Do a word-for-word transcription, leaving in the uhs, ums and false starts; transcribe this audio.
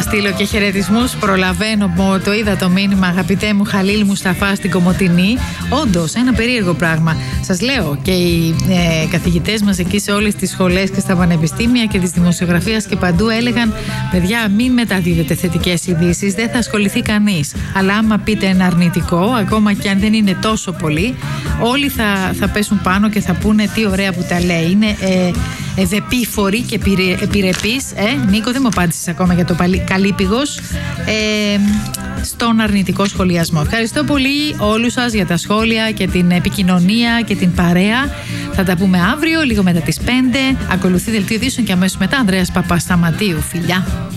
στείλω και χαιρετισμούς. Προλαβαίνω, το είδα το μήνυμα, αγαπητέ μου Χαλίλ Μουσταφά στην Κομοτηνή. Όντως, ένα περίεργο πράγμα. Σας λέω, και οι ε, καθηγητές μας εκεί σε όλες τις σχολές και στα πανεπιστήμια και της δημοσιογραφίας και παντού έλεγαν: παιδιά, μην μεταδίδετε θετικές ειδήσεις, δεν θα ασχοληθεί κανείς. Αλλά άμα πείτε ένα αρνητικό, ακόμα και αν δεν είναι τόσο πολύ, όλοι θα, θα πέσουν πάνω και θα πούνε τι ωραία που τα λέει. Είναι ε, ευεπίφοροι και επιρρεπείς. Ε, Νίκο, δεν μου απάντησες ακόμα για το καλύπηγος ε, στον αρνητικό σχολιασμό. Ευχαριστώ πολύ όλους σας για τα σχόλια και την επικοινωνία και την παρέα. Θα τα πούμε αύριο, λίγο μετά τις πέντε. Ακολουθεί δελτίο ειδήσεων και αμέσως μετά Ανδρέας Παπασταματίου. Φιλιά!